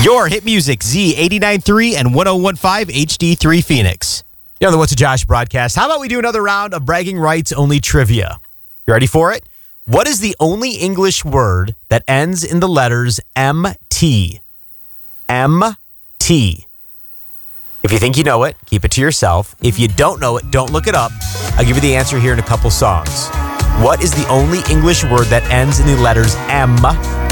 Your hit music, Z89.3 and 101.5 HD3 Phoenix. You know the What's a Josh broadcast. How about we do another round of bragging rights only trivia? You ready for it? What is the only English word that ends in the letters MT? MT. If you think you know it, keep it to yourself. If you don't know it, don't look it up. I'll give you the answer here in a couple songs. What is the only English word that ends in the letters MT?